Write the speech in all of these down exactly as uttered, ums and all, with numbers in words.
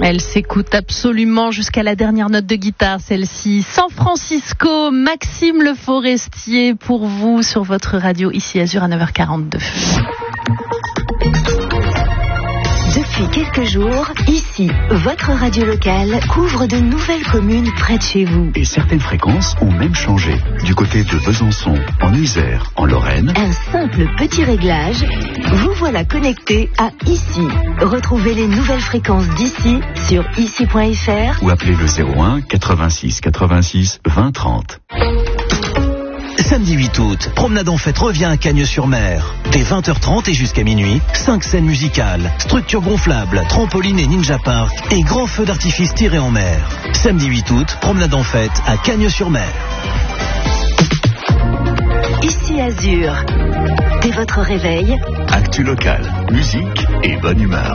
Elle s'écoute absolument jusqu'à la dernière note de guitare, celle-ci. San Francisco, Maxime Le Forestier pour vous sur votre radio ici Azur à neuf heures quarante-deux. Depuis quelques jours, ici, votre radio locale couvre de nouvelles communes près de chez vous. Et certaines fréquences ont même changé. Du côté de Besançon, en Isère, en Lorraine. Un simple petit réglage, vous voilà connecté à Ici. Retrouvez les nouvelles fréquences d'ici sur ici point f r ou appelez le zéro un quatre-vingt-six quatre-vingt-six vingt trente. Samedi huit août, Promenade en Fête revient à Cagnes-sur-Mer. Dès vingt heures trente et jusqu'à minuit, cinq scènes musicales, structures gonflables, trampoline et ninja park et grands feux d'artifice tirés en mer. Samedi huit août, Promenade en Fête à Cagnes-sur-Mer. Ici Azur. Dès votre réveil, actu local, musique et bonne humeur.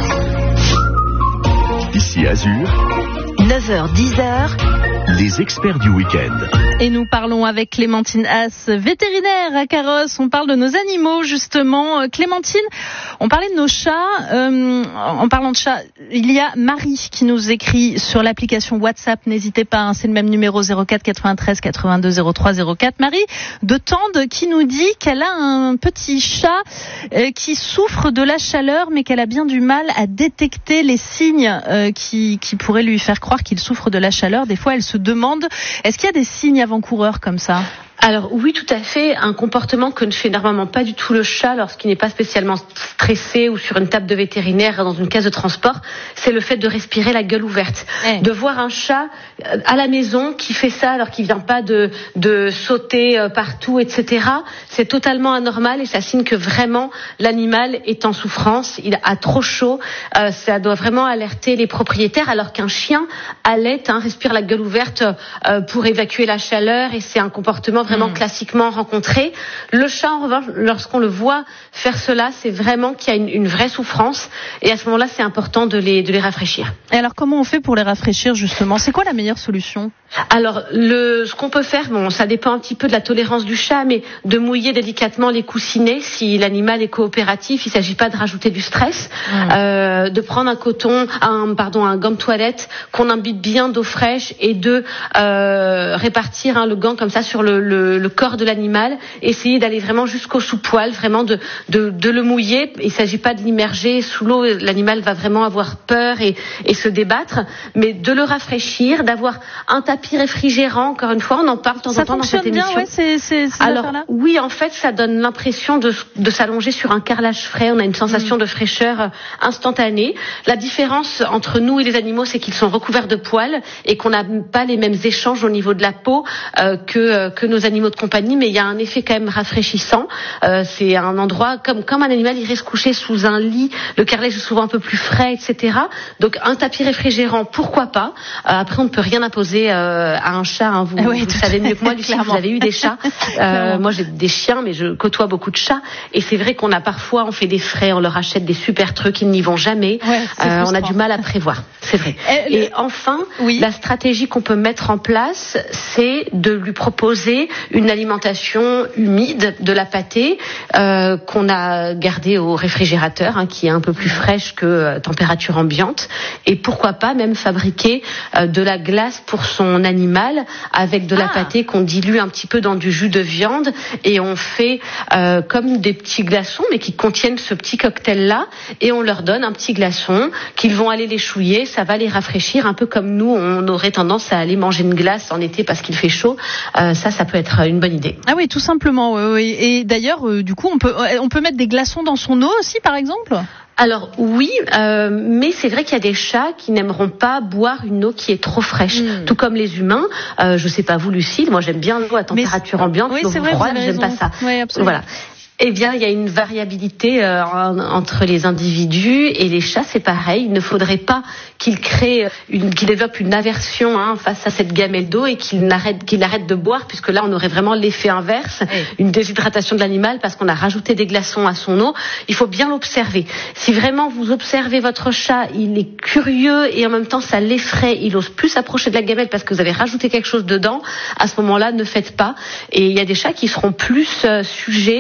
Ici Azur. neuf heures dix heures. Les experts du week-end. Et nous parlons avec Clémentine Haas, vétérinaire à Carrosse. On parle de nos animaux, justement. Clémentine, on parlait de nos chats. Euh, en parlant de chats, il y a Marie qui nous écrit sur l'application WhatsApp. N'hésitez pas, hein, c'est le même numéro zéro quatre quatre-vingt-treize quatre-vingt-deux zéro trois zéro quatre. Marie de Tende qui nous dit qu'elle a un petit chat euh, qui souffre de la chaleur, mais qu'elle a bien du mal à détecter les signes euh, qui, qui pourraient lui faire croire qu'il souffre de la chaleur. Des fois, elle se demande, est-ce qu'il y a des signes avant-coureurs comme ça ? Alors oui, tout à fait. Un comportement que ne fait normalement pas du tout le chat lorsqu'il n'est pas spécialement stressé ou sur une table de vétérinaire dans une case de transport, c'est le fait de respirer la gueule ouverte. Hey. De voir un chat à la maison qui fait ça alors qu'il vient pas de, de sauter partout, et cetera. C'est totalement anormal et ça signe que vraiment l'animal est en souffrance, il a trop chaud. Euh, ça doit vraiment alerter les propriétaires, alors qu'un chien halète, hein, respire la gueule ouverte euh, pour évacuer la chaleur, et c'est un comportement vraiment mmh. classiquement rencontré. Le chat, en revanche, lorsqu'on le voit faire cela, c'est vraiment qu'il y a une, une vraie souffrance, et à ce moment-là, c'est important de les, de les rafraîchir. Et alors, comment on fait pour les rafraîchir, justement ? C'est quoi la meilleure solution ? Alors, le, ce qu'on peut faire, bon, ça dépend un petit peu de la tolérance du chat, mais de mouiller délicatement les coussinets si l'animal est coopératif. Il ne s'agit pas de rajouter du stress, mmh. euh, de prendre un coton, un pardon, un gant de toilette qu'on imbibe bien d'eau fraîche et de euh, répartir hein, le gant comme ça sur le, le, le corps de l'animal. Essayer d'aller vraiment jusqu'au sous-poil, vraiment de, de, de le mouiller. Il ne s'agit pas de l'immerger sous l'eau. L'animal va vraiment avoir peur et, et se débattre, mais de le rafraîchir, d'avoir un tapis réfrigérant, encore une fois, on en parle de temps en temps dans cette émission. Bien, ouais, c'est, c'est, c'est Alors, oui, en fait, ça donne l'impression de, de s'allonger sur un carrelage frais. On a une sensation mmh. de fraîcheur instantanée. La différence entre nous et les animaux, c'est qu'ils sont recouverts de poils et qu'on n'a pas les mêmes échanges au niveau de la peau euh, que, euh, que nos animaux de compagnie, mais il y a un effet quand même rafraîchissant. Euh, c'est un endroit, comme, comme un animal irait se coucher sous un lit, le carrelage est souvent un peu plus frais, et cetera. Donc, un tapis réfrigérant, pourquoi pas. Euh, après, on ne peut rien imposer euh, à un chat, hein. vous, oui, vous savez mieux que moi, Lucie, vous avez eu des chats. Euh, moi, j'ai des chiens, mais je côtoie beaucoup de chats. Et c'est vrai qu'on a parfois, on fait des frais, on leur achète des super trucs, ils n'y vont jamais. Ouais, euh, on a du mal à prévoir, c'est vrai. Et, Et le... enfin, oui. la stratégie qu'on peut mettre en place, c'est de lui proposer une alimentation humide, de la pâtée, euh, qu'on a gardée au réfrigérateur, hein, qui est un peu plus fraîche que euh, température ambiante. Et pourquoi pas même fabriquer euh, de la glace pour son animal avec de la ah. pâtée qu'on dilue un petit peu dans du jus de viande, et on fait euh, comme des petits glaçons mais qui contiennent ce petit cocktail là, et on leur donne un petit glaçon qu'ils vont aller les chouiller, ça va les rafraîchir un peu comme nous on aurait tendance à aller manger une glace en été parce qu'il fait chaud. Euh, ça ça peut être une bonne idée. Ah oui, tout simplement. Oui, oui. Et d'ailleurs euh, du coup on peut on peut mettre des glaçons dans son eau aussi par exemple. Alors oui, euh, mais c'est vrai qu'il y a des chats qui n'aimeront pas boire une eau qui est trop fraîche, mmh. tout comme les humains. Euh, je sais pas vous, Lucille, moi j'aime bien l'eau à température ambiante, oui, l'eau c'est vrai, froide, j'aime pas ça. Oui, absolument. Voilà. Eh bien, il y a une variabilité euh, entre les individus, et les chats, c'est pareil. Il ne faudrait pas qu'ils créent, une, qu'ils développent une aversion hein, face à cette gamelle d'eau, et qu'ils n'arrêtent, qu'ils arrêtent de boire, puisque là, on aurait vraiment l'effet inverse, oui. une déshydratation de l'animal parce qu'on a rajouté des glaçons à son eau. Il faut bien l'observer. Si vraiment vous observez votre chat, il est curieux et en même temps ça l'effraie, il ose plus s'approcher de la gamelle parce que vous avez rajouté quelque chose dedans, à ce moment-là, ne faites pas. Et il y a des chats qui seront plus euh, sujets à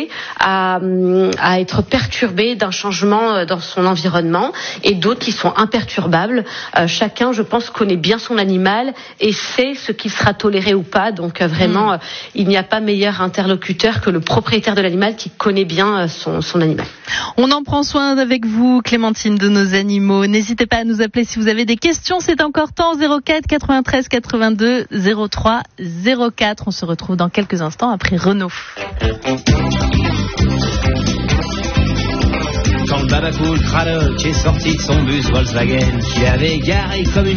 à, à être perturbé d'un changement dans son environnement, et d'autres qui sont imperturbables. Euh, chacun, je pense, connaît bien son animal et sait ce qui sera toléré ou pas. Donc euh, vraiment, mmh. euh, il n'y a pas meilleur interlocuteur que le propriétaire de l'animal qui connaît bien euh, son, son animal. On en prend soin avec vous, Clémentine, de nos animaux. N'hésitez pas à nous appeler si vous avez des questions. C'est encore temps. zéro quatre quatre-vingt-treize quatre-vingt-deux zéro trois zéro quatre. On se retrouve dans quelques instants après Renaud. Quand le Babacool Cradock est sorti de son bus Volkswagen, qu'il avait garé comme une